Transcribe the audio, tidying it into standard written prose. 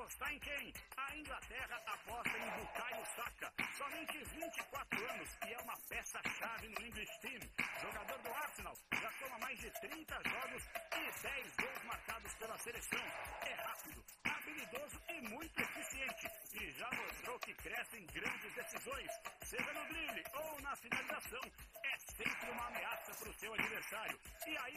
apostar em quem? A Inglaterra aposta em Bukayo Saka, somente 24 anos, e é uma peça-chave no English Team. Jogador do Arsenal, já soma mais de 30 jogos e 10 gols marcados pela seleção. É rápido, habilidoso e muito eficiente, e já mostrou que cresce em grandes decisões, seja no drible ou na finalização. É sempre uma ameaça para o seu adversário. E aí